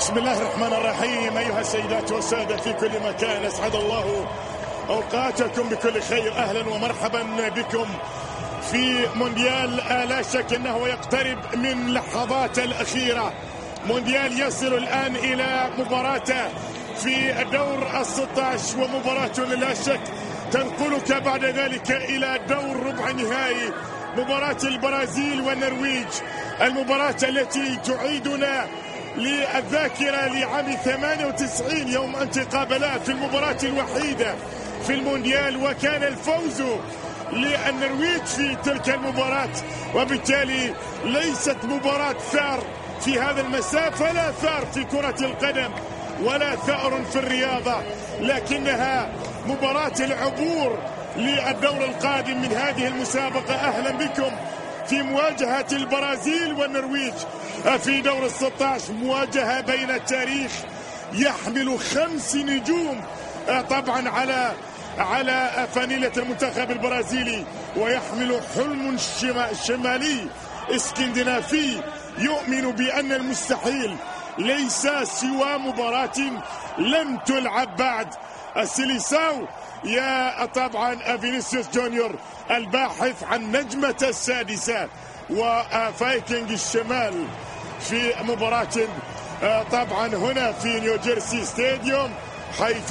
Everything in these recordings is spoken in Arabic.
بسم الله الرحمن الرحيم. أيها السيدات والسادة في كل مكان، أسعد الله أوقاتكم بكل خير. أهلا ومرحبا بكم في مونديال. لا شك أنه يقترب من لحظات الأخيرة. مونديال يصل الآن إلى مباراته في الدور 16، ومباراة لا شك تنقلك بعد ذلك إلى دور ربع نهائي، مباراة البرازيل والنرويج، المباراة التي تعيدنا للذاكرة لعام 98 يوم أن تقابلا في المباراة الوحيدة في المونديال، وكان الفوز للنرويج في تلك المباراة. وبالتالي ليست مباراة ثار في هذا المساء، فلا ثار في كرة القدم ولا ثأر في الرياضة، لكنها مباراة العبور للدور القادم من هذه المسابقة. أهلا بكم في مواجهة البرازيل والنرويج في دور 16، مواجهة بين التاريخ يحمل 5 نجوم طبعا على فانيلة المنتخب البرازيلي، ويحمل حلم شمالي اسكندنافي يؤمن بأن المستحيل ليس سوى مباراة لم تلعب بعد. السيليساو يا طبعا فينيسيوس جونيور الباحث عن نجمة السادسة، وفايكنج الشمال في مباراة طبعا هنا في نيوجيرسي ستاديوم، حيث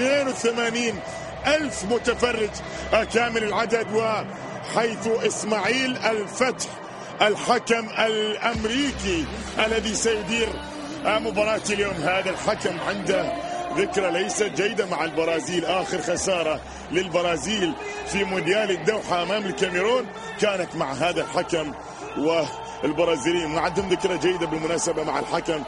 82 ألف متفرج كامل العدد، وحيث إسماعيل الفتح الحكم الأمريكي الذي سيدير مباراة اليوم. هذا الحكم عنده ذكرى ليست جيدة مع البرازيل. آخر خسارة للبرازيل في مونديال الدوحة أمام الكاميرون كانت مع هذا الحكم، والبرازيليين ما عندهم ذكرى جيدة بالمناسبة مع الحكم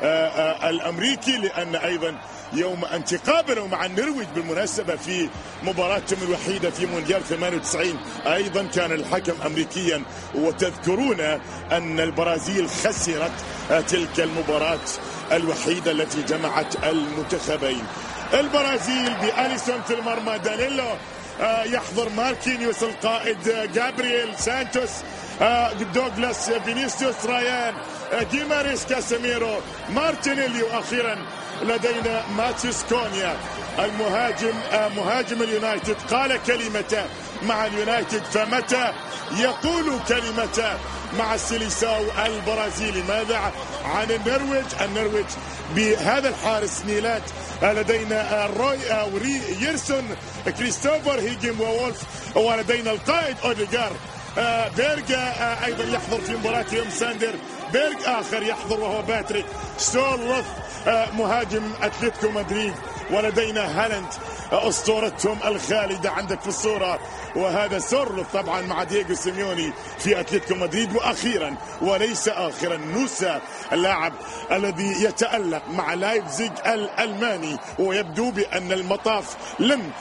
الأمريكي، لأن أيضا يوم أن تقابلوا مع النرويج بالمناسبة في مباراتهم الوحيدة في مونديال 98 أيضا كان الحكم أمريكيا، وتذكرون أن البرازيل خسرت تلك المباراة الوحيدة التي جمعت المنتخبين. البرازيل بأليسون في المرمى، دانيلو يحضر ماركينيوس القائد، جابرييل سانتوس، دوغلاس، فينيسيوس، رايان، جيماريس، كاسيميرو، مارتينيلي، وأخيرا لدينا ماتيوس كونيا المهاجم مهاجم اليونايتد. قال كلمته مع اليونايتد، فمتى يقول كلمته مع السيليساو البرازيلي؟ ماذا عن النرويج بهذا الحارس نيلات؟ لدينا روي ييرسون، كريستوفر هيجم وولف، ولدينا القائد أوديغار. بيرغ أيضا يحضر في مباراة يوم، ساندر بيرغ آخر يحضر وهو باتريك سولوث مهاجم أتلتيكو مدريد، ولدينا هالاند أسطورتهم الخالدة عندك في الصورة، وهذا سورلوث طبعا مع دييغو سيميوني في أتلتيكو مدريد. وأخيرا وليس آخرا نوسا اللاعب الذي يتألق مع لايبزيغ الألماني، ويبدو بأن المطاف لن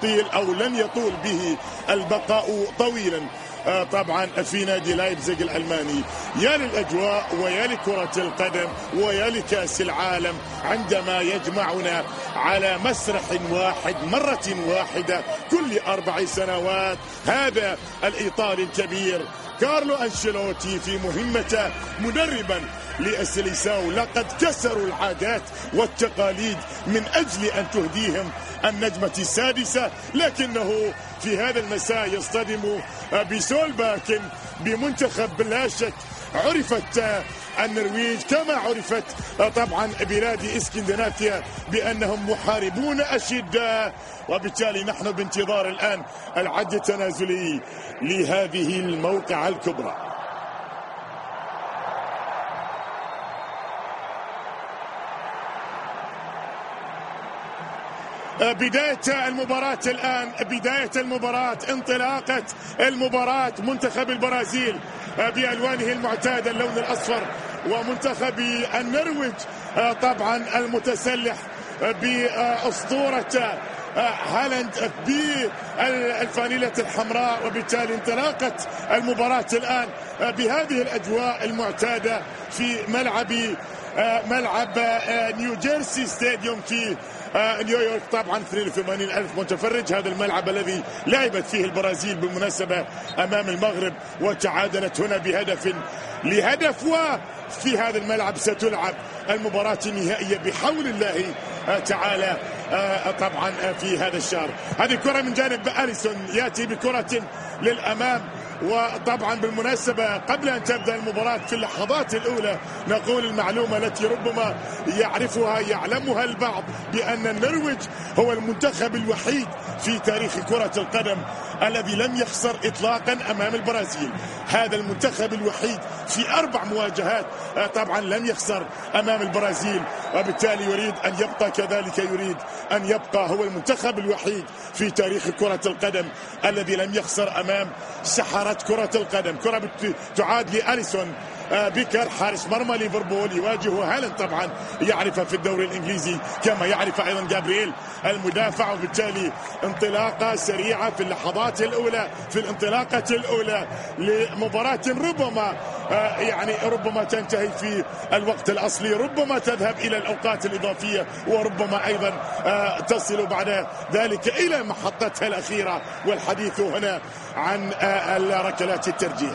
يطول به البقاء طويلا طبعا في نادي لايبزيغ الألماني. يا للأجواء ويا لكرة القدم ويا لكأس العالم عندما يجمعنا على مسرح واحد مرة واحدة كل 4 سنوات. هذا الإيطالي الكبير كارلو أنشيلوتي في مهمته مدربا للسيليساو، لقد كسروا العادات والتقاليد من أجل أن تهديهم النجمة السادسة، لكنه في هذا المساء يصطدم بسولباكن بمنتخب لا شك عرفت النرويج كما عرفت طبعا بلاد اسكندنافيا بأنهم محاربون أشداء، وبالتالي نحن بانتظار الآن العد التنازلي لهذه الموقعة الكبرى. بداية المباراة الآن، بداية المباراة، انطلاقة المباراة. منتخب البرازيل بألوانه المعتادة اللون الأصفر، ومنتخب النرويج طبعا المتسلح بأسطورة هالاند بالفانيلة الحمراء. وبالتالي انطلاقة المباراة الآن بهذه الأجواء المعتادة في ملعب نيوجيرسي ستاديوم في نيويورك. طبعا 82 ألف متفرج، هذا الملعب الذي لعبت فيه البرازيل بالمناسبة أمام المغرب وتعادلت هنا بهدف لهدف. وفي هذا الملعب ستلعب المباراة النهائية بحول الله تعالى طبعا في هذا الشهر. هذه كرة من جانب أليسون، يأتي بكرة للأمام. وطبعا بالمناسبة قبل أن تبدأ المباراة في اللحظات الأولى نقول المعلومة التي ربما يعلمها البعض، بأن النرويج هو المنتخب الوحيد في تاريخ كرة القدم الذي لم يخسر إطلاقا أمام البرازيل. هذا المنتخب الوحيد في 4 مواجهات طبعا لم يخسر أمام البرازيل، وبالتالي يريد أن يبقى كذلك، يريد أن يبقى هو المنتخب الوحيد في تاريخ كرة القدم الذي لم يخسر أمام سحرة كرة القدم. كرة تعاد لأليسون بيكر حارس مرمى ليفربول يواجه هالاند، طبعا يعرف في الدوري الإنجليزي كما يعرف أيضا جابرييل المدافع، وبالتالي انطلاقة سريعة في اللحظات الأولى، في الانطلاقة الأولى لمباراة ربما تنتهي في الوقت الأصلي، ربما تذهب إلى الأوقات الإضافية، وربما أيضا تصل بعد ذلك إلى محطتها الأخيرة، والحديث هنا عن ركلات الترجيح.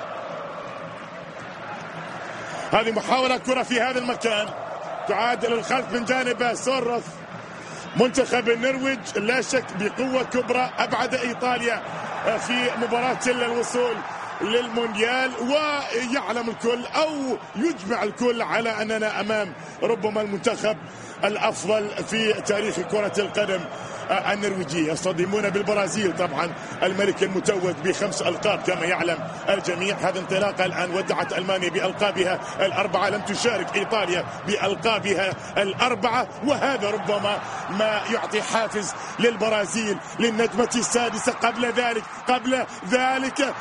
هذه محاولة كرة في هذا المكان تعاد للخلف من جانب سورث. منتخب النرويج لا شك بقوة كبرى أبعد إيطاليا في مباراة الوصول للمونديال، ويعلم الكل أو يجمع الكل على أننا أمام ربما المنتخب الأفضل في تاريخ كرة القدم النرويجية. يصطدمون بالبرازيل، طبعا الملك المتوج ب5 ألقاب كما يعلم الجميع. هذه انطلاقة الآن ودعت ألمانيا بألقابها 4، لم تشارك إيطاليا بألقابها 4، وهذا ربما ما يعطي حافز للبرازيل للنجمة السادسة. قبل ذلك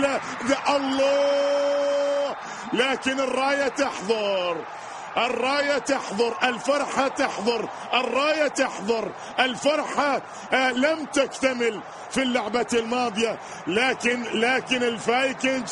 الله، لكن الراية تحضر، الراية تحضر، الفرحة تحضر، الراية تحضر، الفرحة لم تكتمل في اللعبة الماضية، لكن الفايكنج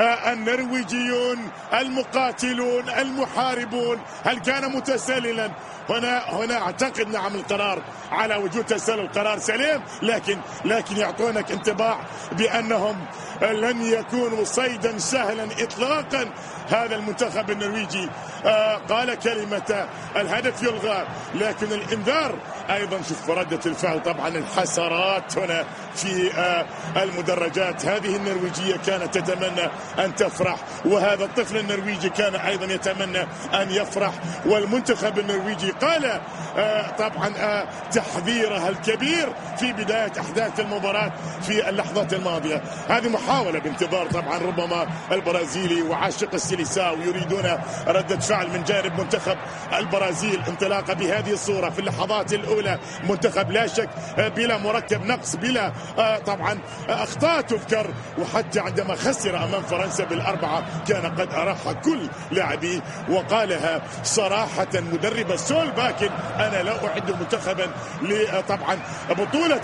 النرويجيون المقاتلون المحاربون، هل كان متسللا؟ هنا اعتقد نعم القرار على وجود تسلل، قرار سليم، لكن يعطونك انطباع بأنهم لن يكونوا صيدا سهلا إطلاقا. هذا المنتخب النرويجي قال كلمة الهدف يلغى، لكن الإنذار أيضا. شوف ردة الفعل، طبعا الحسرات هنا في المدرجات. هذه النرويجية كانت تتمنى أن تفرح، وهذا الطفل النرويجي كان أيضا يتمنى أن يفرح، والمنتخب النرويجي قال طبعا تحذيرها الكبير في بداية أحداث المباراة في اللحظات الماضية. هذه محاولة بانتظار طبعا ربما البرازيلي وعاشق السيليساو يريدون ردة فعل من جانب منتخب البرازيل. انطلاقة بهذه الصورة في اللحظات الأولى، منتخب لا شك بلا مركب نقص، بلا طبعا أخطاء تذكر، وحتى عندما خسر أمام فرنسا بال4 كان قد أراح كل لاعبيه، وقالها صراحة مدرب سول باكن: أنا لا أعد منتخبا طبعا بطولة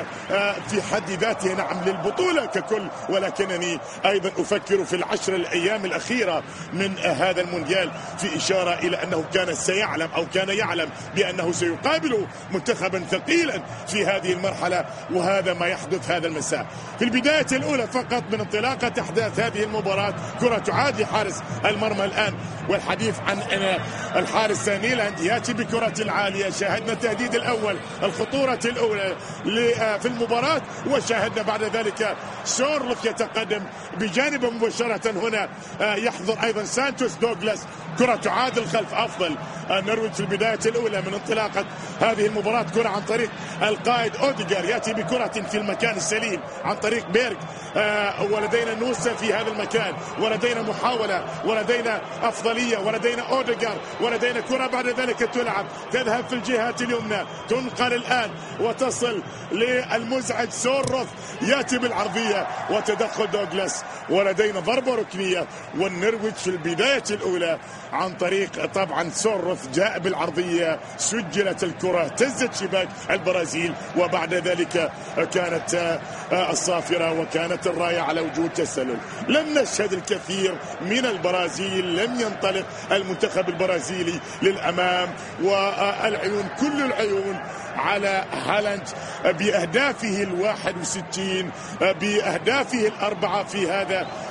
في حد ذاته، نعم للبطولة ككل، ولكنني أيضا أفكر في ال10 الأيام الأخيرة من هذا المونديال، في إشارة إلى أنه كان سيعلم أو كان يعلم بأنه سيقابل منتخبا ثقيلا في هذه المرحلة، وهذا ما يحدث هذا المساء. في البداية الأولى فقط من انطلاقة أحداث هذه المباراة، كرة تعاد لحارس المرمى الآن، والحديث عن الحارس نيلاند يأتي بكرة العالية. شاهدنا التهديد الأول، الخطورة الأولى في المباراة، وشاهدنا بعد ذلك سورلوث يتقدم بجانبه مباشرة. هنا يحضر أيضا سانتوس دوغلاس. كرة تعاد الخلف، أفضل النرويج في البداية الأولى من انطلاقة هذه المباراة. كرة عن طريق القائد أوديغار، يأتي بكرة في المكان السليم عن طريق بيرغ، ولدينا نوسا في هذا المكان، ولدينا محاولة، ولدينا أفضلية، ولدينا أوديغار، ولدينا كرة بعد ذلك تذهب في الجهات اليمنى، تنقل الآن وتصل للمزعج سورث، يأتي بالعرضية وتدخل دوغلاس، ولدينا ضربة ركنية. والنرويج في البداية الأولى عن طريق طبعا سورث جاء بالعرضية، سجلت الكرة، تزت شباك البرازيل، وبعد ذلك كانت الصافرة وكانت الراية على وجود تسلل. لم نشهد الكثير من البرازيل، لم ينطلق المنتخب البرازيلي للأمام، والعيون كل العيون على هالاند بأهدافه 61، بأهدافه 4 في هذا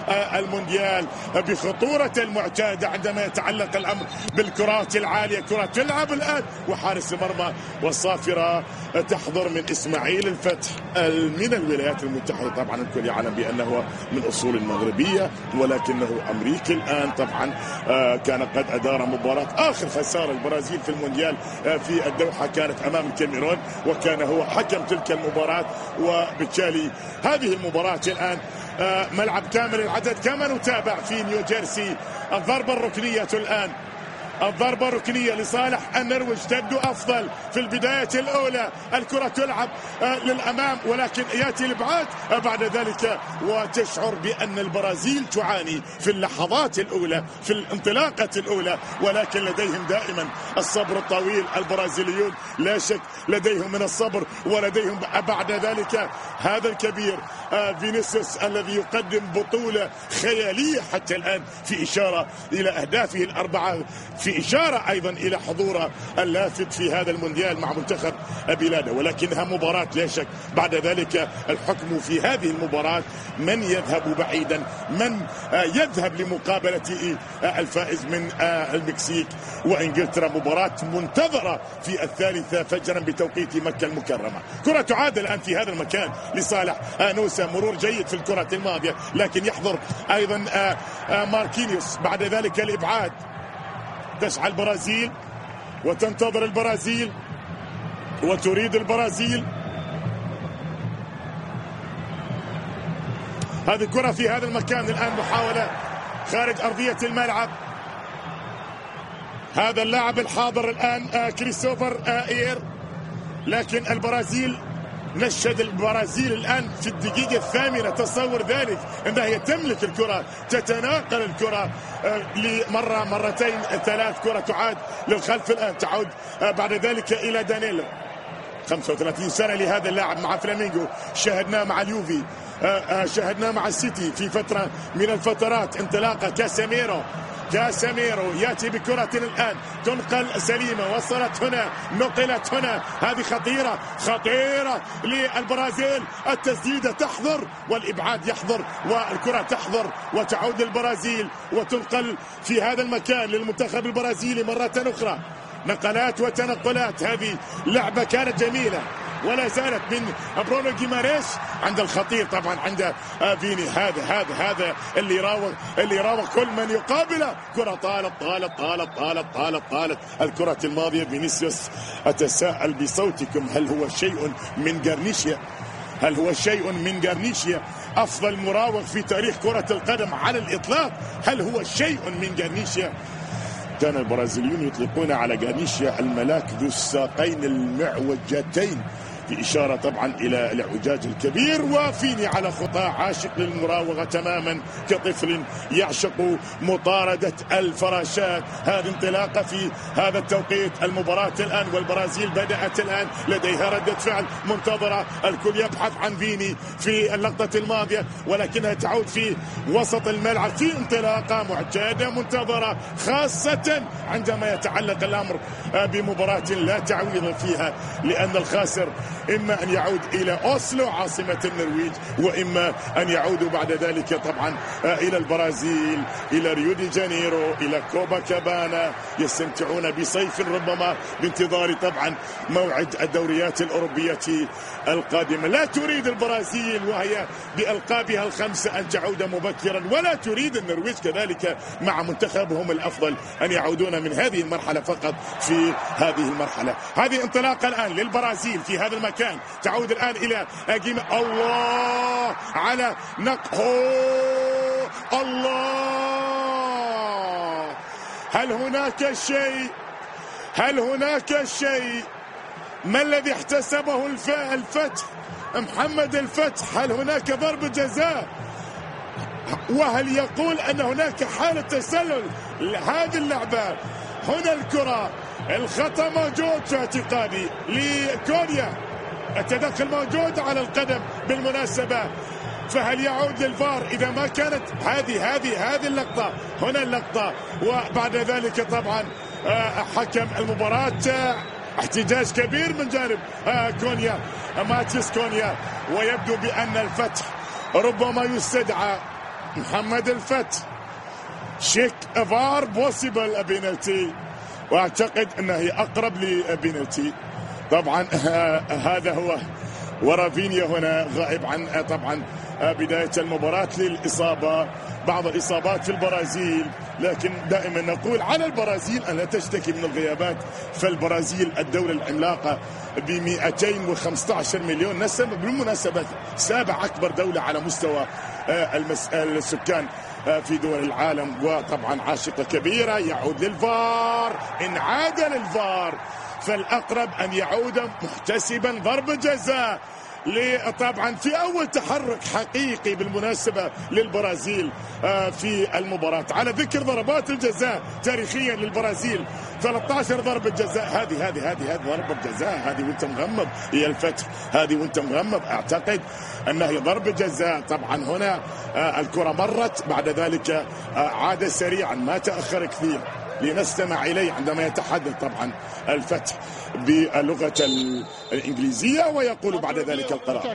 المونديال بخطورة المعتادة عندما يتعلق الأمر بالكرات العالية. كرة تلعب الآن وحارس المرمى والصافرة تحضر من إسماعيل الفتح من الولايات المتحدة. طبعا الكل يعلم بأنه من أصول مغربية ولكنه أمريكي الآن. طبعا كان قد أدار مباراة آخر خسارة البرازيل في المونديال في الدوحة كانت أمام الكاميرون وكان هو حكم تلك المباراة. وبالتالي هذه المباراة الآن ملعب كامل العدد كما نتابع في نيوجيرسي. الضربة الركنية الآن، الضربة الركنية لصالح النرويج تبدو أفضل في البداية الأولى. الكرة تلعب للأمام ولكن يأتي الإبعاد بعد ذلك وتشعر بأن البرازيل تعاني في اللحظات الأولى في الانطلاقة الأولى، ولكن لديهم دائما الصبر الطويل. البرازيليون لا شك لديهم من الصبر ولديهم بعد ذلك هذا الكبير فينيسيوس الذي يقدم بطولة خيالية حتى الآن في إشارة إلى أهدافه الأربعة، في إشارة أيضا إلى حضوره اللافت في هذا المونديال مع منتخب بلاده. ولكنها مباراة لا شك بعد ذلك الحكم في هذه المباراة من يذهب بعيدا، من يذهب لمقابلة الفائز من المكسيك وإنجلترا. مباراة منتظرة في 3 فجرا بتوقيت مكة المكرمة. كرة تعاد الآن في هذا المكان لصالح نوسا، مرور جيد في الكرة الماضية لكن يحضر أيضا ماركينيوس بعد ذلك الإبعاد. تسعى البرازيل وتنتظر البرازيل وتريد البرازيل. هذه الكرة في هذا المكان الآن محاولة خارج أرضية الملعب. هذا اللاعب الحاضر الآن كريستوفر إير، لكن البرازيل نشد البرازيل الآن في الدقيقة 8. تصور ذلك أنها هي تملك الكرة، تتناقل الكرة لمرة مرتين 3. كرة تعاد للخلف الآن، تعود بعد ذلك إلى دانيلو. 35 سنة لهذا اللاعب مع فلامينغو، شاهدناه مع اليوفي، شاهدناه مع السيتي في فترة من الفترات. انطلاقة كاسيميرو يأتي بكرة الآن تنقل سليمة، وصلت هنا نقلت هنا. هذه خطيرة للبرازيل. التسديدة تحضر والإبعاد يحضر والكرة تحضر وتعود البرازيل وتنقل في هذا المكان للمنتخب البرازيلي مرة أخرى. نقلات وتنقلات. هذه لعبة كانت جميلة ولا زالت من برونو جيماريش عند الخطير طبعا عند فيني. هذا اللي يراوغ كل من يقابله. كرة طالت الكرة الماضية. فينيسيوس أتساءل بصوتكم هل هو شيء من غارنيشيا أفضل مراوغ في تاريخ كرة القدم على الإطلاق؟ هل هو شيء من غارنيشيا؟ كان البرازيليون يطلقون على غارنيشيا الملاك ذو الساقين المعوجتين، في إشارة طبعا إلى الاعوجاج الكبير. وفيني على خطاه عاشق للمراوغة تماما كطفل يعشق مطاردة الفراشات. هذه انطلاقة في هذا التوقيت. المباراة الآن والبرازيل بدأت الآن، لديها ردة فعل منتظرة. الكل يبحث عن فيني في اللقطة الماضية ولكنها تعود في وسط الملعب في انطلاقة معتادة منتظرة، خاصة عندما يتعلق الأمر بمباراة لا تعويض فيها، لأن الخاسر إما أن يعود إلى أوسلو عاصمة النرويج وإما أن يعود بعد ذلك طبعا إلى البرازيل، إلى ريو دي جانيرو، إلى كوبا كابانا، يستمتعون بصيف ربما بانتظار طبعا موعد الدوريات الأوروبية القادمة. لا تريد البرازيل وهي بألقابها الخمسة أن تعود مبكرا، ولا تريد النرويج كذلك مع منتخبهم الأفضل أن يعودون من هذه المرحلة فقط في هذه المرحلة. هذه انطلاقة الآن للبرازيل في هذا المكان، تعود الآن إلى الله على الله. هل هناك شيء؟ ما الذي احتسبه الفتح؟ محمد الفتح، هل هناك ضربة جزاء؟ وهل يقول أن هناك حالة تسلل هذه اللعبة؟ هنا الكرة، الخطأ موجود في اعتقادي لكونيا، التدخل موجود على القدم بالمناسبة. فهل يعود للفار إذا ما كانت هذه اللقطة؟ هنا اللقطة. وبعد ذلك طبعا حكم المباراة احتجاج كبير من جانب كونيا، ماتيس كونيا، ويبدو بأن الفتح ربما يستدعى محمد الفتح. شيك فار بوسيبل بينالتي، واعتقد انها هي اقرب لبينالتي. طبعا هذا هو، ورافينيا هنا غائب عن طبعا بداية المباراة للإصابة، بعض الإصابات في البرازيل، لكن دائما نقول على البرازيل أن لا تشتكي من الغيابات. فالبرازيل الدولة العملاقة ب 215 مليون نسمة، بالمناسبة سابع أكبر دولة على مستوى السكان في دول العالم، وطبعا عاشقة كبيرة. يعود للفار، إن عاد للفار فالأقرب أن يعود محتسبا ضربة جزاء طبعا في أول تحرك حقيقي بالمناسبة للبرازيل في المباراة. على ذكر ضربات الجزاء تاريخيا للبرازيل 13 ضربة جزاء. هذه ضربة جزاء، هذه وانت مغمض يا الفتح، هذه وانت مغمض. اعتقد انها ضربة جزاء. طبعا هنا الكرة مرت، بعد ذلك عاد سريعا، ما تأخر كثير، لنستمع إليه عندما يتحدث طبعا الفتح باللغة الإنجليزية ويقول بعد ذلك القرار.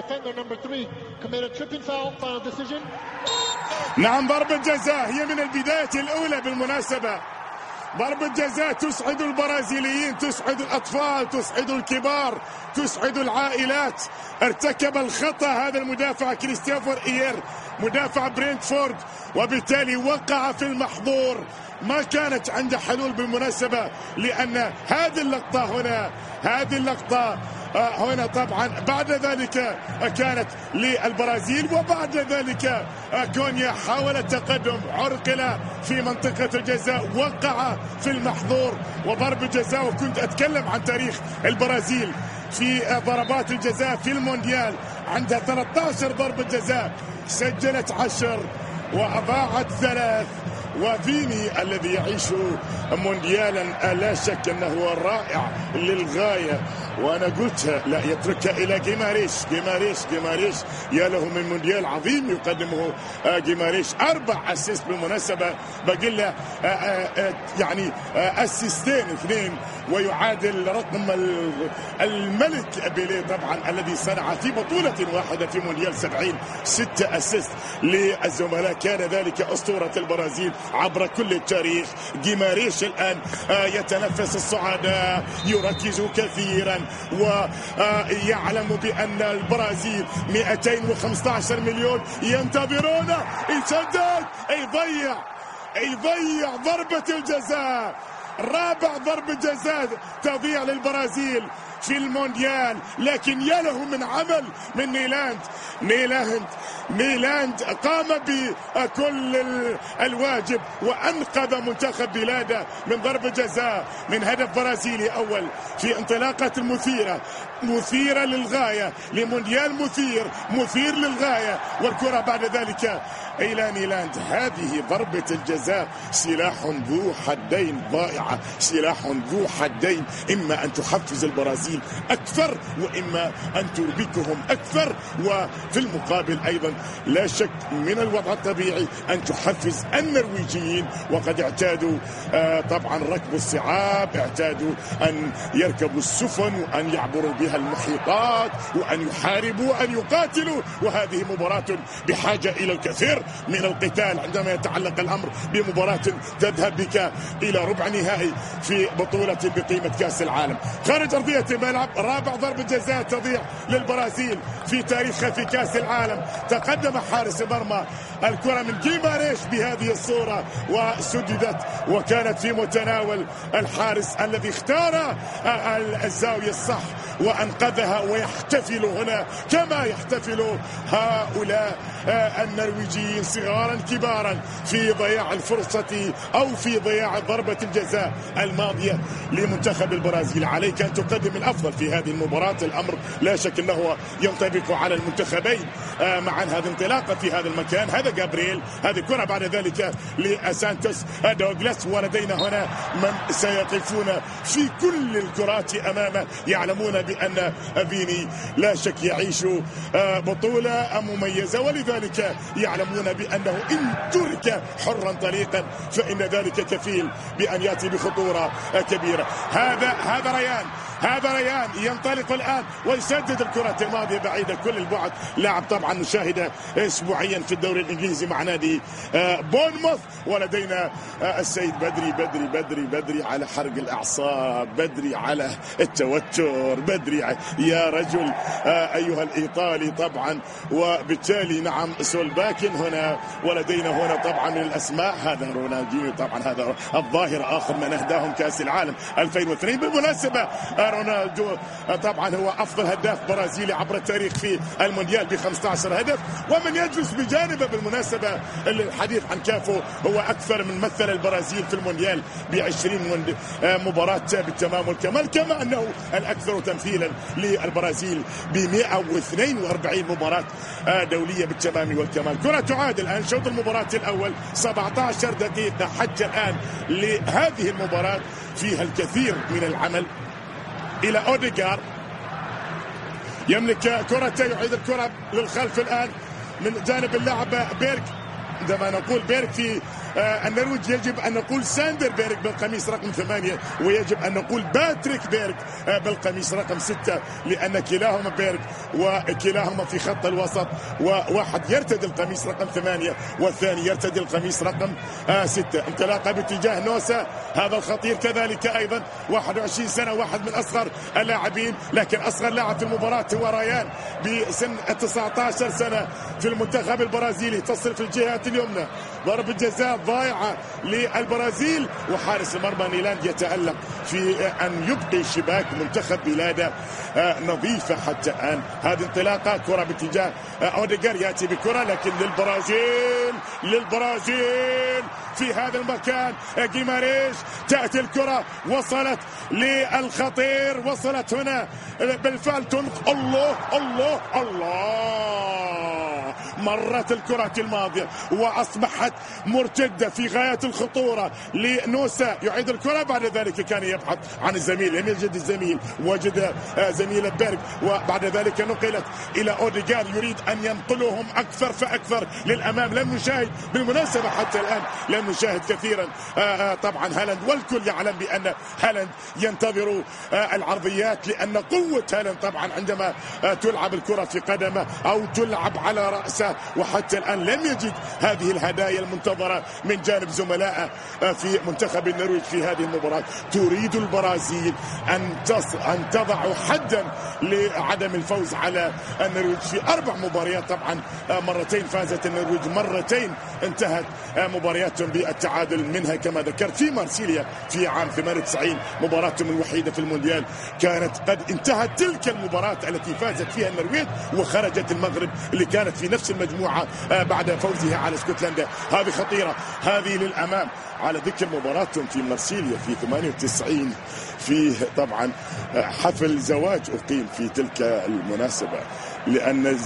نعم، ضربة جزاء هي من البداية الأولى بالمناسبة. ضربة جزاء تسعد البرازيليين، تسعد الأطفال، تسعد الكبار، تسعد العائلات. ارتكب الخطأ هذا المدافع كريستوفر إيير مدافع برينتفورد، وبالتالي وقع في المحظور. ما كانت عنده حلول بالمناسبة، لأن هذه اللقطة هنا طبعا بعد ذلك كانت للبرازيل، وبعد ذلك كونيا حاول التقدم، عرقل في منطقة الجزاء، وقع في المحظور وضرب جزاء. وكنت أتكلم عن تاريخ البرازيل في ضربات الجزاء في المونديال، عندها 13 ضربة جزاء، سجلت 10 وأضاعت 3. وفيني الذي يعيش مونديالا لا شك أنه رائع للغاية، وأنا قلتها لا يتركها إلى جيماريش. يا له من مونديال عظيم يقدمه جيماريش. 4 أسيست بالمناسبة، بقول له يعني أسيستين 2، ويعادل رقم الملك بيليه طبعا الذي صنع في بطولة واحدة في مونديال 70 6 أسيست للزملاء. كان ذلك أسطورة البرازيل عبر كل التاريخ. جيماريش الآن يتنفس الصعداء، يركز كثيرا، ويعلم بأن البرازيل 215 مليون ينتظرونه. يسدد، يضيع ضربة الجزاء، رابع ضربة جزاء تضيع للبرازيل في المونديال. لكن يا له من عمل من نيلاند قام بكل الواجب وأنقذ منتخب بلاده من ضربة جزاء، من هدف برازيلي أول في انطلاقة مثيرة للغاية، لمونديال مثير للغاية. والكرة بعد ذلك إلى نيلاند. هذه ضربة الجزاء سلاح ذو حدين، ضائعة، سلاح ذو حدين، إما أن تحفز البرازيل أكثر، وإما أن تربكهم أكثر. وفي المقابل أيضا لا شك من الوضع الطبيعي أن تحفز النرويجيين، وقد اعتادوا طبعا ركب الصعاب، اعتادوا أن يركبوا السفن وأن يعبروا بها المحيطات وأن يحاربوا وأن يقاتلوا. وهذه مباراة بحاجة إلى الكثير من القتال عندما يتعلق الأمر بمباراة تذهب بك إلى ربع نهائي في بطولة بقيمة كأس العالم. خارج أرضية الملعب، رابع ضربة جزاء تضيع للبرازيل في تاريخها في كأس العالم. تقدم حارس المرمى، الكرة من جيماريش بهذه الصورة وسددت، وكانت في متناول الحارس الذي اختار الزاوية الصح وأنقذها. ويحتفل هنا كما يحتفل هؤلاء النرويجيين صغارا كبارا في ضياع الفرصة أو في ضياع ضربة الجزاء الماضية لمنتخب البرازيل. عليك أن تقدم الأفضل في هذه المباراة. الأمر لا شك أنه ينطبق على المنتخبين معا. هذه انطلاقة في هذا المكان، هذا جابرييل، هذه كرة بعد ذلك لسانتوس دوغلاس. ولدينا هنا من سيقفون في كل الكرات أمامه، يعلمون بأن فيني لا شك يعيش بطولة مميزة، ولذلك يعلمون بأنه إن ترك حرا طليقا فإن ذلك كفيل بأن يأتي بخطورة كبيرة. هذا ريان هذا ريان ينطلق الآن ويسدد الكرة الماضية بعيدة كل البعد. لاعب طبعا نشاهده أسبوعيا في الدوري الإنجليزي مع نادي بورنموث. ولدينا السيد بدري على حرق الأعصاب، بدري على التوتر، بدري يا رجل أيها الإيطالي طبعا. وبالتالي نعم سولباكن هنا. ولدينا هنا طبعا من الأسماء هذا رونالدينيو طبعا، هذا الظاهر آخر من أهداهم كأس العالم 2002. بالمناسبة رونالدو طبعا هو أفضل هداف برازيلي عبر التاريخ في المونديال ب15 هدف. ومن يجلس بجانبه بالمناسبة الحديث عن كافو هو أكثر من مثل البرازيل في المونديال ب20 مباراة بالتمام والكمال، كما أنه الأكثر تمثيلا للبرازيل ب142 مباراة دولية بالتمام والكمال. كرة تعاد الآن شوط المباراة الأول 17 دقيقة حتى الآن لهذه المباراة، فيها الكثير من العمل. إلى أوديغار يملك كرة، يعيد الكرة للخلف الآن من جانب اللاعب بيرك. عندما نقول بيرك في النرويج يجب أن نقول ساندر بيرك بالقميص رقم 8، ويجب أن نقول باتريك بيرك بالقميص رقم 6، لأن كلاهما بيرك وكلاهما في خط الوسط، وواحد يرتدي القميص رقم 8 والثاني يرتدي القميص رقم 6. انطلاقه باتجاه نوسا، هذا الخطير كذلك أيضا 21 سنة، واحد من أصغر اللاعبين، لكن أصغر لاعب في المباراة هو ريان بسن 19 سنة في المنتخب البرازيلي. تصل في الجهة اليمنى، ضربة جزاء ضائعة للبرازيل، وحارس المرمى نيلاند يتألق في أن يبقي شباك منتخب بلاده نظيفة حتى الآن. هذه انطلاقة، كرة باتجاه أوديغار، يأتي بكرة لكن للبرازيل في هذا المكان. جيماريش، تأتي الكرة، وصلت للخطير، وصلت هنا بالفعل تنق. الله مرت الكرة الماضية وأصبحت مرتدة في غاية الخطورة لنوسا. يعيد الكرة، بعد ذلك كان يبحث عن الزميل، لم يجد الزميل، وجد زميل بيرك، وبعد ذلك نقلت إلى أوديغار يريد أن ينقلهم أكثر فأكثر للأمام. لم نشاهد بالمناسبة حتى الآن، لم نشاهد كثيرا طبعا هالاند، والكل يعلم بأن هالاند ينتظر العرضيات، لأن قوة هالاند طبعا عندما تلعب الكرة في قدمه أو تلعب على رأسه. وحتى الآن لم يجد هذه الهدايا المنتظرة من جانب زملائه في منتخب النرويج في هذه المباراة. تريد البرازيل أن تضع حدا لعدم الفوز على النرويج في 4 مباريات. طبعا مرتين فازت النرويج، مرتين انتهت مبارياتهم بالتعادل، منها كما ذكرت في مارسيليا في عام 98 مباراتهم الوحيدة في المونديال كانت قد انتهت تلك المباراة التي فازت فيها النرويج، وخرجت المغرب اللي كانت في نفس المجموعة بعد فوزها على اسكتلندا. هذه خطيرة، هذه للأمام. على ذكر مباراتهم في مارسيليا في 98 في طبعا حفل زواج أقيم في تلك المناسبة، لأن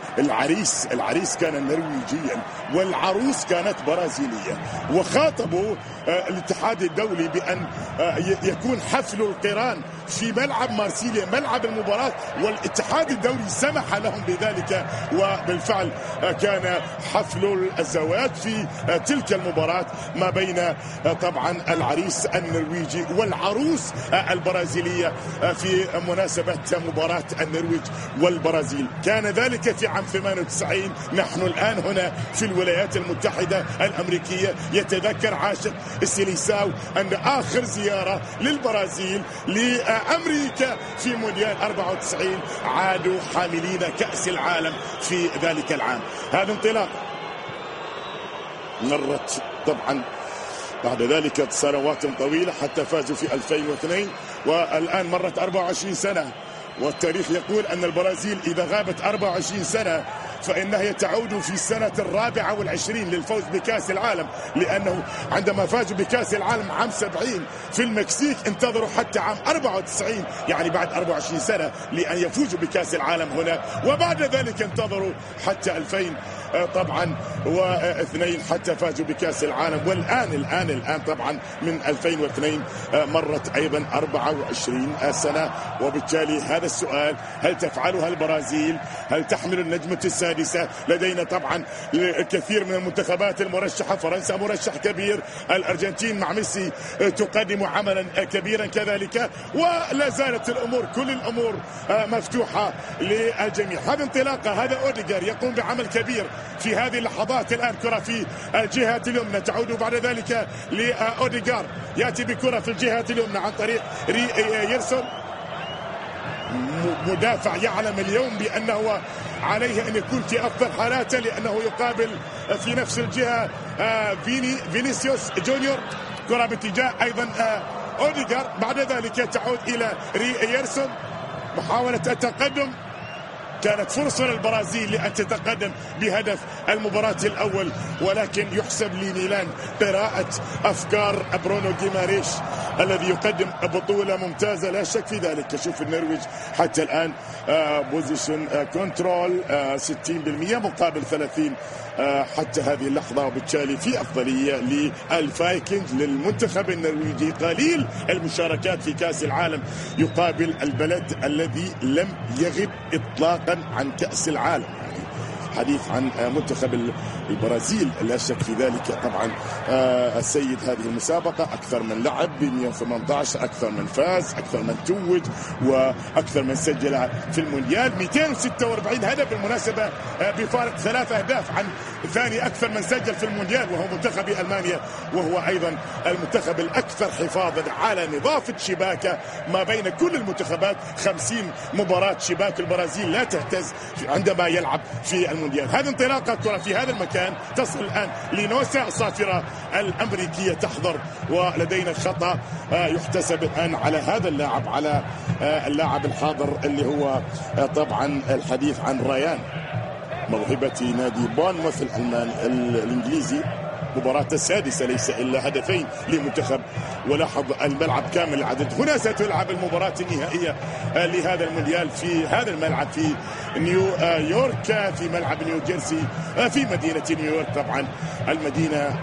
العريس كان نرويجيا والعروس كانت برازيلية، وخاطبوا الاتحاد الدولي بأن يكون حفل القران في ملعب مارسيليا ملعب المباراة، والاتحاد الدولي سمح لهم بذلك، وبالفعل كان حفل الزواج في تلك المباراة ما بين طبعا العريس النرويجي والعروس البرازيلية في مناسبة مباراة النرويج والبرازيل. كان ذلك في عام 98. نحن الآن هنا في الولايات المتحدة الأمريكية. يتذكر عاشق السيليساو أن آخر زيارة للبرازيل لأمريكا في مونديال 94 عادوا حاملين كأس العالم في ذلك العام. هذا انطلاق مرت طبعا بعد ذلك سنوات طويلة حتى فازوا في 2002، والآن مرت 24 سنة، والتاريخ يقول أن البرازيل إذا غابت 24 سنة فإنها تعود في السنة 24 للفوز بكأس العالم، لأنه عندما فازوا بكأس العالم عام 70 في المكسيك انتظروا حتى عام 94، يعني بعد 24 سنة لأن يفوزوا بكأس العالم هنا، وبعد ذلك انتظروا حتى 2000 طبعا و2 حتى فازوا بكأس العالم. والآن طبعا من 2002 مرت أيضا 24 سنة. وبالتالي هذا السؤال: هل تفعلها البرازيل؟ هل تحمل النجمة السائلة السادسة. لدينا طبعا الكثير من المنتخبات المرشحة، فرنسا مرشح كبير، الأرجنتين مع ميسي تقدم عملا كبيرا كذلك، ولا زالت الأمور كل الأمور مفتوحة للجميع. هذه انطلاقة، هذا أوديغار يقوم بعمل كبير في هذه اللحظات. الآن كرة في الجهة اليمنى تعود بعد ذلك لأوديغار، يأتي بكرة في الجهة اليمنى عن طريق يرسل، مدافع يعلم اليوم بأنه عليه أن يكون في أفضل حالاته، لأنه يقابل في نفس الجهة فينيسيوس جونيور. كرة باتجاه أيضا أوديغار، بعد ذلك تعود إلى يرسل، محاولة التقدم، كانت فرصة للبرازيل لأن تتقدم بهدف المباراة الأول، ولكن يحسب لميلان قراءة أفكار برونو غيماريش الذي يقدم بطولة ممتازة لا شك في ذلك. شوف النرويج حتى الآن بوزيشن كنترول 60% مقابل 30 حتى هذه اللحظة، وبالتالي في أفضلية للفايكنج للمنتخب النرويجي. قليل المشاركات في كأس العالم يقابل البلد الذي لم يغب إطلاقا عن كأس العالم. حديث عن منتخب البرازيل لا شك في ذلك. طبعا السيد هذه المسابقة أكثر من لعب ب 118، أكثر من فاز، أكثر من توج، وأكثر من سجل في المونديال 246 هدف بالمناسبة، بفارق 3 أهداف عن ثاني أكثر من سجل في المونديال وهو منتخب ألمانيا، وهو أيضا المنتخب الأكثر حفاظا على نظافة شباكه ما بين كل المنتخبات. 50 مباراة شباك البرازيل لا تهتز عندما يلعب في المونديال. هذه انطلاقة كرة في هذا المكان تصل الآن لنوسا، الصافرة الأمريكية تحضر، ولدينا خطأ يحتسب الآن على هذا اللاعب، على اللاعب الحاضر اللي هو طبعا الحديث عن ريان، موهبة نادي بورنموث الإنجليزي. مباراة السادسة ليس إلا هدفين لمنتخب، ولاحظ الملعب كامل العدد. هنا ستلعب المباراة النهائية لهذا المونديال في هذا الملعب في نيويورك، في ملعب نيو جيرسي في مدينة نيويورك. طبعا المدينة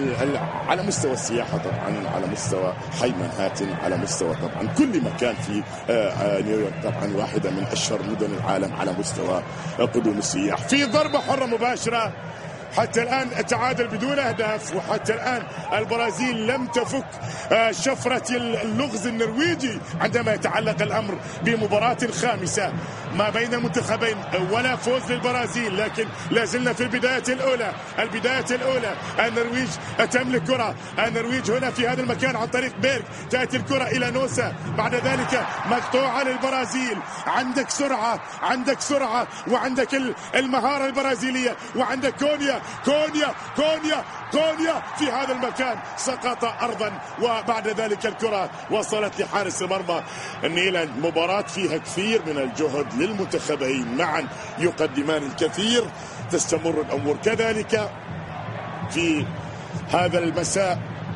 على مستوى السياحة، طبعا على مستوى حي مانهاتن، على مستوى طبعا كل مكان في نيويورك، طبعا واحدة من أشهر مدن العالم على مستوى قدوم السياح. في ضربة حرة مباشرة، حتى الآن تعادل بدون أهداف، وحتى الآن البرازيل لم تفك شفرة اللغز النرويجي عندما يتعلق الأمر بمباراة خامسة ما بين المنتخبين، ولا فوز للبرازيل، لكن لازلنا في البداية الأولى. النرويج تملك كرة، النرويج هنا في هذا المكان عن طريق بيرك، تأتي الكرة إلى نوسا، بعد ذلك مقطوعة للبرازيل. عندك سرعة وعندك المهارة البرازيلية، وعندك كونيا في هذا المكان، سقط أرضا، وبعد ذلك الكرة وصلت لحارس المرمى نيلان. مباراة فيها كثير من الجهد للمنتخبين معا، يقدمان الكثير. تستمر الأمور كذلك في هذا المساء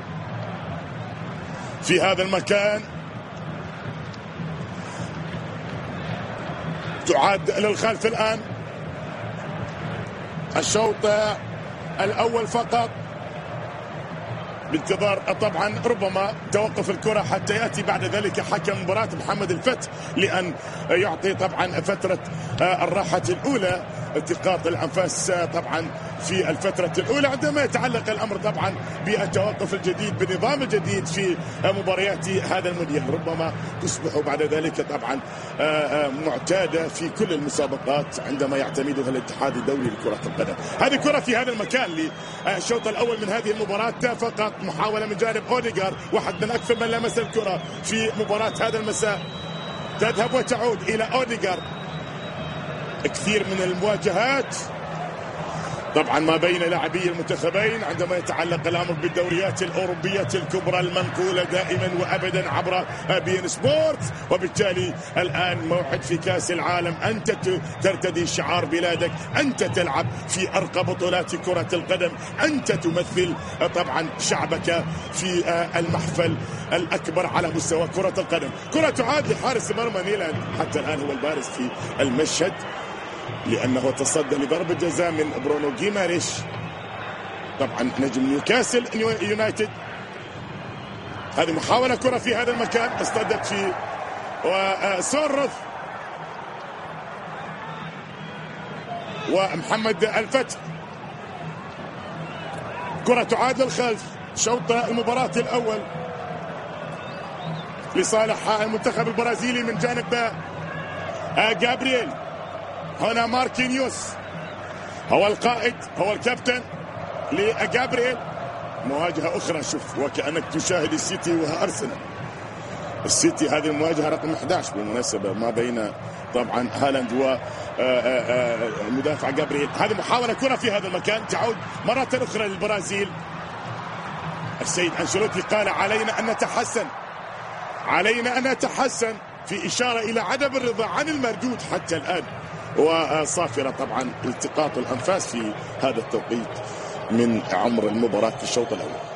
في هذا المكان. تعاد للخلف الآن، الشوط الأول فقط، بانتظار طبعا ربما توقف الكرة حتى يأتي بعد ذلك حكم مباراة محمد الفتح لأن يعطي طبعا فترة الراحة الأولى، التقاط الأنفاس طبعا في الفترة الأولى عندما يتعلق الأمر طبعا بالتوقف الجديد بالنظام الجديد في مباريات هذا المونديال. ربما تصبح بعد ذلك طبعا معتادة في كل المسابقات عندما يعتمدها الاتحاد الدولي لكرة القدم. هذه كرة في هذا المكان للشوط الأول من هذه المباراة، فقط محاولة من جانب أوديغار، واحد من أكثر من لمس الكرة في مباراة هذا المساء. تذهب وتعود إلى أوديغار. كثير من المواجهات طبعا ما بين لاعبي المنتخبين عندما يتعلق الأمر بالدوريات الأوروبية الكبرى المنقولة دائما وأبدا عبر بين سبورت، وبالتالي الآن موعد في كأس العالم، أنت ترتدي شعار بلادك، أنت تلعب في أرقى بطولات كرة القدم، أنت تمثل طبعا شعبك في المحفل الأكبر على مستوى كرة القدم. كرة تعاد لحارس مرمى نيلان، حتى الآن هو البارز في المشهد لأنه تصدى لضربة جزاء من برونو غيماريش، طبعا نجم نيوكاسل يونايتد. هذه محاولة كرة في هذا المكان، اصطدت في وسورث ومحمد الفتح. كرة تعاد للخلف. شوط المباراة الأول لصالح المنتخب البرازيلي من جانب جابرييل. هنا ماركينيوس هو القائد، هو الكابتن لجابرييل. مواجهة أخرى، شوف وكأنك تشاهد السيتي وأرسنال. السيتي هذه المواجهة رقم 11 بالمناسبة، ما بين طبعا هالاند والمدافع جابرييل. هذه محاولة كرة في هذا المكان، تعود مرة أخرى للبرازيل. السيد أنشيلوتي قال علينا أن نتحسن، علينا أن نتحسن، في إشارة إلى عدم الرضا عن المردود حتى الآن. وصافرة طبعا التقاط الأنفاس في هذا التوقيت من عمر المباراة في الشوط الأول.